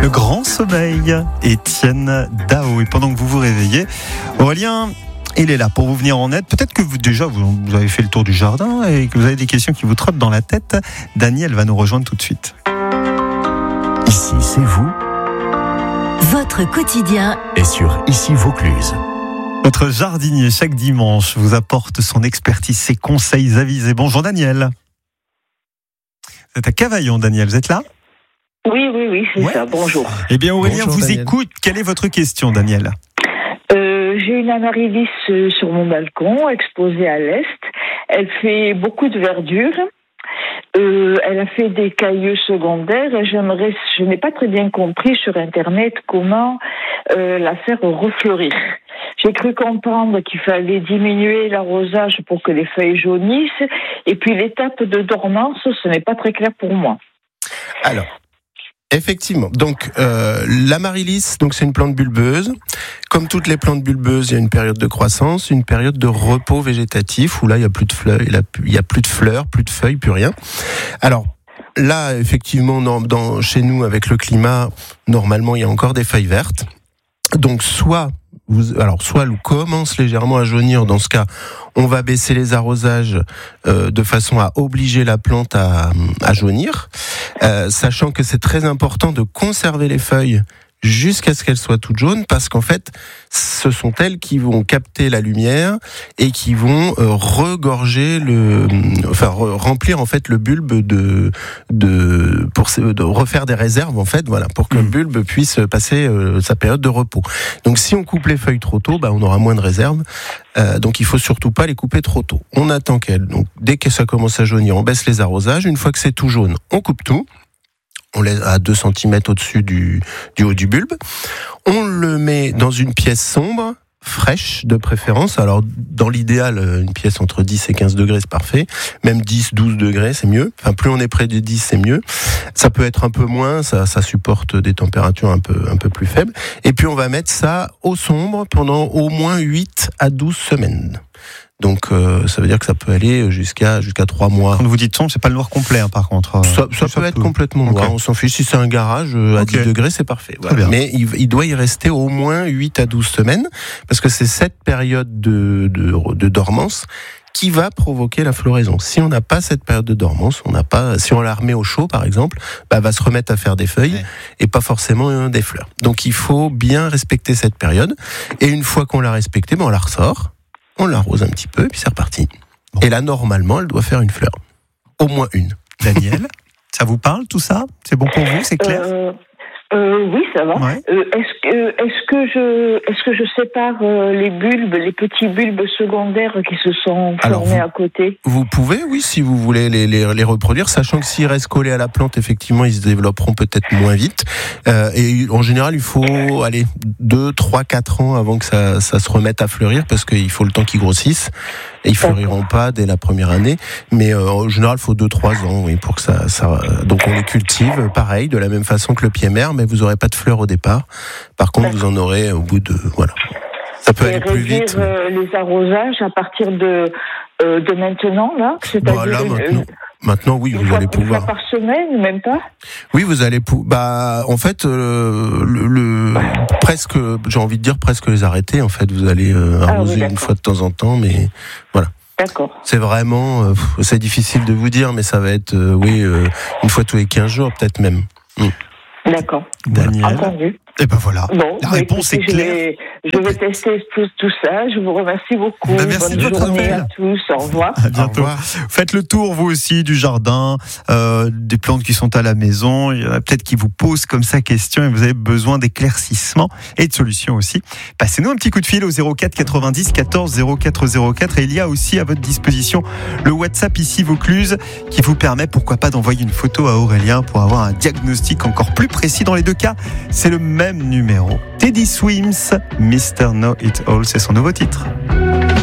Le grand sommeil, Étienne Dao. Et pendant que vous vous réveillez, Aurélien, il est là pour vous venir en aide. Peut-être que vous avez fait le tour du jardin et que vous avez des questions qui vous trottent dans la tête. Daniel va nous rejoindre tout de suite. Ici, c'est vous. Votre quotidien Et sur Ici Vaucluse. Notre jardinier, chaque dimanche, vous apporte son expertise, ses conseils avisés. Bonjour Daniel. Vous êtes à Cavaillon, Daniel, vous êtes là ? Oui, c'est ça, bonjour. Eh bien Aurélien Bonjour, vous Daniel. écoute. Quelle est votre question, Daniel ? J'ai une amaryllis sur mon balcon, exposée à l'est. Elle fait beaucoup de verdure. Elle a fait des cailloux secondaires et je n'ai pas très bien compris sur Internet comment la faire refleurir. J'ai cru comprendre qu'il fallait diminuer l'arrosage pour que les feuilles jaunissent. Et puis l'étape de dormance, ce n'est pas très clair pour moi. Alors, effectivement. Donc, l'amaryllis, donc c'est une plante bulbeuse. Comme toutes les plantes bulbeuses, il y a une période de croissance, une période de repos végétatif où là, il y a plus de fleurs, plus de feuilles, plus rien. Alors, là, effectivement, chez nous, avec le climat, normalement, il y a encore des feuilles vertes. Donc, soit elle commence légèrement à jaunir. Dans ce cas, on va baisser les arrosages de façon à obliger la plante à jaunir, sachant que c'est très important de conserver les feuilles jusqu'à ce qu'elles soient toutes jaunes, parce qu'en fait, ce sont elles qui vont capter la lumière et qui vont remplir en fait le bulbe pour refaire des réserves en fait, voilà, pour que le bulbe puisse passer sa période de repos. Donc, si on coupe les feuilles trop tôt, on aura moins de réserves. Donc, il faut surtout pas les couper trop tôt. On attend donc dès que ça commence à jaunir, on baisse les arrosages. Une fois que c'est tout jaune, on coupe tout. On laisse à 2 cm au-dessus du haut du bulbe. On le met dans une pièce sombre, fraîche de préférence. Alors, dans l'idéal, une pièce entre 10 et 15 degrés, c'est parfait. Même 10, 12 degrés, c'est mieux. Enfin, plus on est près de 10, c'est mieux. Ça peut être un peu moins, ça supporte des températures un peu plus faibles. Et puis, on va mettre ça au sombre pendant au moins 8 à 12 semaines. Donc, ça veut dire que ça peut aller jusqu'à 3 mois. Quand vous dites sombre, c'est pas le noir complet, hein, par contre. Ça peut être complètement noir. Okay. On s'en fiche. Si c'est un garage à 10 degrés, c'est parfait. Voilà. Bien. Mais il doit y rester au moins 8 à 12 semaines, parce que c'est cette période de dormance qui va provoquer la floraison. Si on n'a pas cette période de dormance, si on la remet au chaud, par exemple, elle va se remettre à faire des feuilles et pas forcément des fleurs. Donc, il faut bien respecter cette période. Et une fois qu'on l'a respectée, on la ressort. On l'arrose un petit peu, et puis c'est reparti. Bon. Et là, normalement, elle doit faire une fleur. Au moins une. Daniel, ça vous parle tout ça ? C'est bon pour vous ? C'est clair ? Oui, ça va. Ouais. Est-ce que je sépare les bulbes, les petits bulbes secondaires qui se sont formés à côté ? Vous pouvez, oui, si vous voulez les reproduire, sachant que s'ils restent collés à la plante, effectivement, ils se développeront peut-être moins vite. Et en général, il faut 2, 3, 4 ans avant que ça se remette à fleurir, parce qu'il faut le temps qu'ils grossissent. Et ils fleuriront pas dès la première année. Mais en général, il faut 2-3 ans, oui, pour que ça. Donc on les cultive, pareil, de la même façon que le pied-mère, mais vous n'aurez pas de fleurs au départ. Par contre, vous en aurez au bout de... Voilà. Ça peut aller plus vite. Les arrosages à partir de maintenant, là, c'est-à-dire... Maintenant, oui, vous allez pouvoir. Une fois par semaine, même pas ? Oui, vous allez en fait, presque, j'ai envie de dire presque les arrêter. En fait, vous allez arroser une fois de temps en temps, mais voilà. D'accord. C'est vraiment, c'est difficile de vous dire, mais ça va être, une fois tous les 15 jours, peut-être même. D'accord. Daniel. Entendu. Et ben voilà. Bon, la réponse est claire. Je vais tester tout ça. Je vous remercie beaucoup. Merci Bonne de votre journée appel. à tous. Au revoir. À bientôt. Au revoir. Faites le tour, vous aussi, du jardin, des plantes qui sont à la maison. Il y en a peut-être qui vous posent comme ça question et vous avez besoin d'éclaircissements et de solutions aussi. Passez-nous un petit coup de fil au 04 90 14 04 04. Et il y a aussi à votre disposition le WhatsApp Ici Vaucluse qui vous permet, pourquoi pas, d'envoyer une photo à Aurélien pour avoir un diagnostic encore plus précis. Dans les deux cas, c'est le même numéro. Teddy Swims, Mr. Know It All, c'est son nouveau titre.